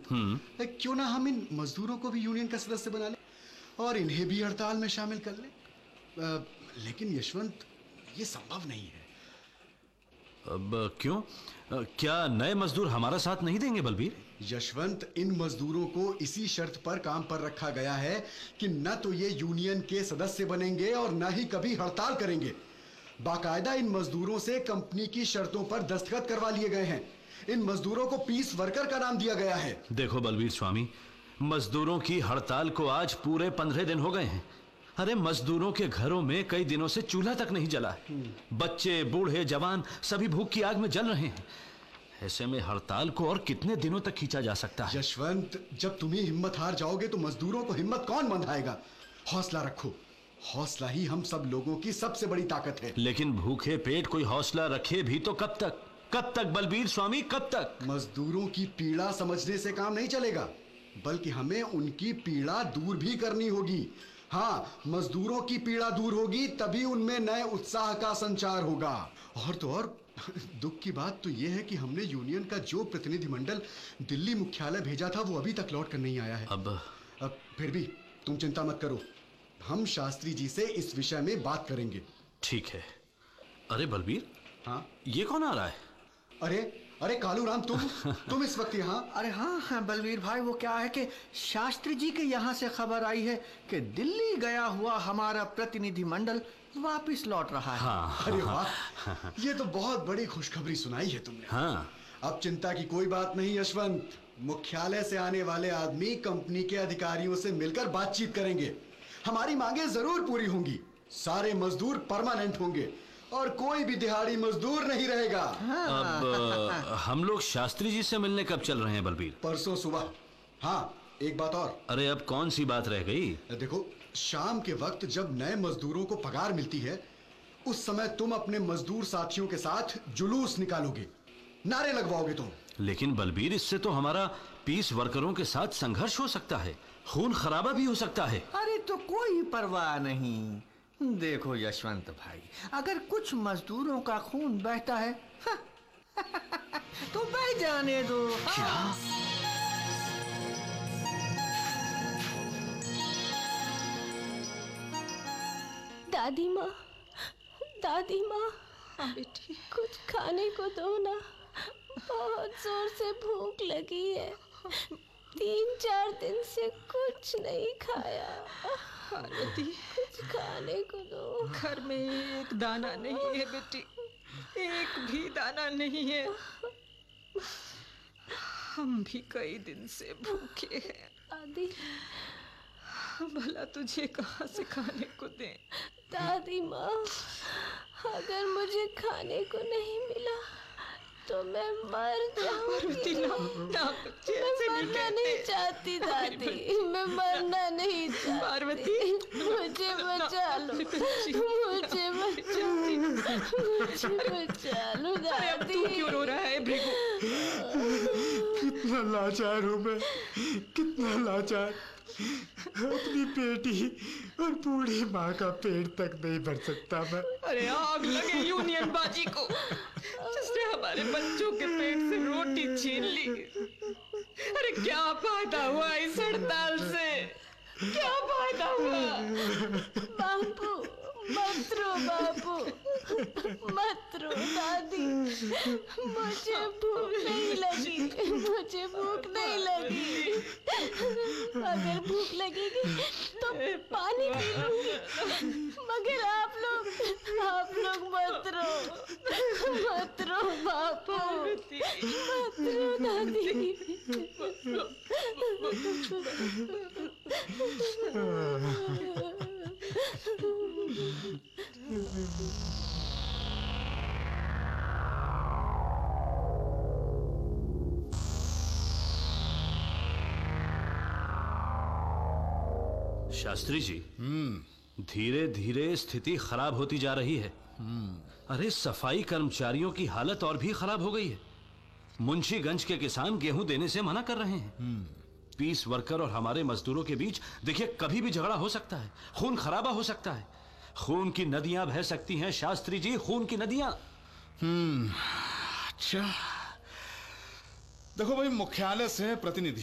क्यों ना हम इन मजदूरों को भी यूनियन का सदस्य बना लें और इन्हें भी हड़ताल में शामिल कर लें। लेकिन यशवंत, ये संभव नहीं है। अब क्यों? क्या नए मजदूर हमारा साथ नहीं देंगे बलबीर? यशवंत, इन मजदूरों को इसी शर्त पर काम पर रखा गया है कि न तो ये यूनियन के सदस्य बनेंगे और न ही कभी हड़ताल करेंगे। बाकायदा इन मजदूरों से कंपनी की शर्तों पर दस्तखत करवा लिए गए हैं। इन मजदूरों को पीस वर्कर का नाम दिया गया है। देखो बलबीर स्वामी, मजदूरों की हड़ताल को आज पूरे 15 दिन हो गए हैं। अरे मजदूरों के घरों में कई दिनों से चूल्हा तक नहीं जला है। बच्चे, बूढ़े, जवान सभी भूख की आग में जल रहे हैं। ऐसे में हड़ताल को और कितने दिनों तक खींचा जा सकता है? यशवंत, जब तुम ही हिम्मत हार जाओगे तो मजदूरों को हिम्मत कौन बंधाएगा? हौसला रखो। हौसला ही हम सब लोगों की सबसे बड़ी ताकत है। लेकिन भूखे पेट कोई हौसला रखे भी तो कब तक? कब तक बलबीर स्वामी, कब तक? मजदूरों की पीड़ा समझने से काम नहीं चलेगा, बल्कि हमें उनकी पीड़ा दूर भी करनी होगी। हाँ, मजदूरों की पीड़ा दूर होगी तभी उनमें नए उत्साह का संचार होगा। और तो और दुख की बात तो यह है कि हमने यूनियन का जो प्रतिनिधिमंडल दिल्ली मुख्यालय भेजा था वो अभी तक लौट कर नहीं आया है। अब फिर भी तुम चिंता मत करो, हम शास्त्री जी से इस विषय में बात करेंगे। ठीक है। अरे बलबीर, हाँ, ये कौन आ रहा है? अरे कालूराम, तुम इस वक्त यहाँ? अरे हाँ बलवीर भाई, वो क्या है कि शास्त्री जी के यहाँ से खबर आई है कि दिल्ली गया हुआ हमारा प्रतिनिधिमंडल वापस लौट रहा है। हाँ, अरे वाह, ये तो बहुत बड़ी खुशखबरी सुनाई है तुमने। हाँ। अब चिंता की कोई बात नहीं यशवंत। मुख्यालय से आने वाले आदमी कंपनी के अधिकारियों से मिलकर बातचीत करेंगे। हमारी मांगे जरूर पूरी होंगी। सारे मजदूर परमानेंट होंगे और कोई भी दिहाड़ी मजदूर नहीं रहेगा। अब हम लोग शास्त्री जी से मिलने कब चल रहे हैं बलबीर? परसों सुबह। हाँ, एक बात और। अरे अब कौन सी बात रह गई? देखो, शाम के वक्त जब नए मजदूरों को पगार मिलती है, उस समय तुम अपने मजदूर साथियों के साथ जुलूस निकालोगे, नारे लगवाओगे तुम। लेकिन बलबीर, इससे तो हमारा पीस वर्करों के साथ संघर्ष हो सकता है, खून खराबा भी हो सकता है। अरे तो कोई परवाह नहीं। देखो यशवंत भाई, अगर कुछ मजदूरों का खून बहता है तो बह जाने दो। क्या? दादी माँ, दादी माँ, बेटी, कुछ खाने को दो ना, बहुत जोर से भूख लगी है। 3-4 दिन से कुछ नहीं खाया। पार्वती, कुछ खाने को दो। घर में एक दाना नहीं है बेटी, एक भी दाना नहीं है। हम भी कई दिन से भूखे हैं। दादी, भला तुझे कहाँ से खाने को दें? दादी माँ, अगर मुझे खाने को नहीं मिला तो मैं मर जाऊंगी। मैं मरना नहीं चाहती दादी, मैं मरना नहीं चाहती। पार्वती, मुझे बचा लो, मुझे बचा लो दादी। तू क्यों रो रहा है भृगु? कितना लाचार हूँ मैं, कितना लाचार। अपनी बेटी और बूढ़ी माँ का पेट तक नहीं भर सकता मैं। अरे आग लगे यूनियन बाजी को, जिसने हमारे बच्चों के पेट से रोटी छीन ली। अरे क्या फायदा हुआ इस हड़ताल से? क्या फायदा हुआ? बापू, मत रो बापू, मत रो दादी। मुझे भूख नहीं लगी, मुझे भूख नहीं लगी। अगर भूख लगेगी तो पानी पी लूंगी, मगर आप लोग मत रो बापू, मत रो दादी। शास्त्री जी, धीरे धीरे स्थिति खराब होती जा रही है। अरे सफाई कर्मचारियों की हालत और भी खराब हो गई है। मुंशीगंज के किसान गेहूं देने से मना कर रहे हैं। पीस वर्कर और हमारे मजदूरों के बीच देखिए कभी भी झगड़ा हो सकता है, खून खराबा हो सकता है, खून की नदियां बह सकती हैं शास्त्री जी, खून की नदियां। अच्छा, देखो भाई, मुख्यालय से प्रतिनिधि